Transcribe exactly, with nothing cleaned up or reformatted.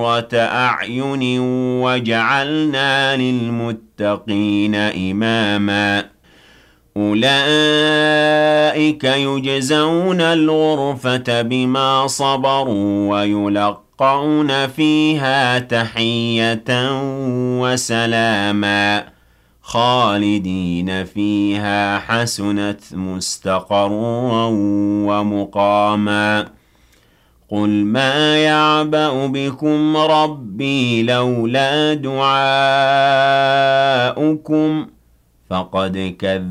أعين وجعلنا للمتقين إماما أولئك يجزون الغرفة بما صبروا ويلقون فيها تحية وسلاما خالدين فيها حسنت مستقرا ومقاما قل ما يعبأ بكم ربي لولا دعاؤكم فقد كذبتم